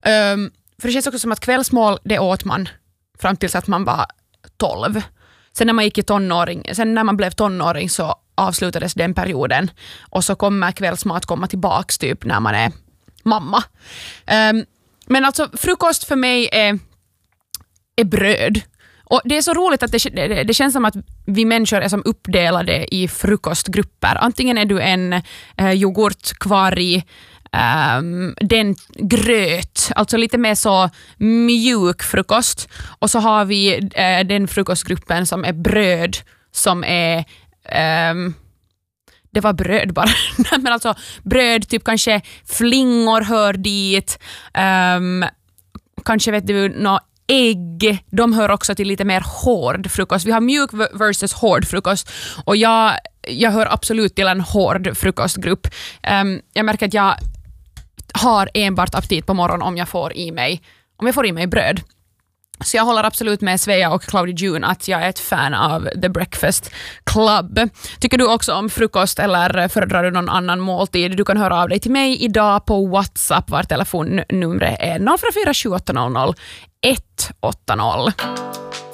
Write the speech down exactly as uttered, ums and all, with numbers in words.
Um, för det känns också som att kvällsmål, det åt man fram tills att man var tolv. Sen när man gick i tonåring, sen när man blev tonåring så avslutades den perioden. Och så kommer kvällsmat komma tillbaks typ när man är mamma. Um, men alltså frukost för mig är, är bröd. Och det är så roligt att det, det, det känns som att vi människor är som uppdelade i frukostgrupper. Antingen är du en eh, yoghurt, kvarg, Um, den gröt, alltså lite mer så mjuk frukost, och så har vi uh, den frukostgruppen som är bröd, som är um, det var bröd bara men alltså bröd, typ kanske flingor hör dit, um, kanske vet du nå ägg, de hör också till lite mer hård frukost. Vi har mjuk versus hård frukost, och jag, jag hör absolut till en hård frukostgrupp. um, jag märker att jag har enbart aptit på morgonen om jag får i mig om jag får i mig bröd. Så jag håller absolut med Svea och Claudia June att jag är ett fan av The Breakfast Club. Tycker du också om frukost eller föredrar du någon annan måltid? Du kan höra av dig till mig idag på WhatsApp, var telefonnumret är noll fyra fyra sju åtta noll noll ett åtta noll.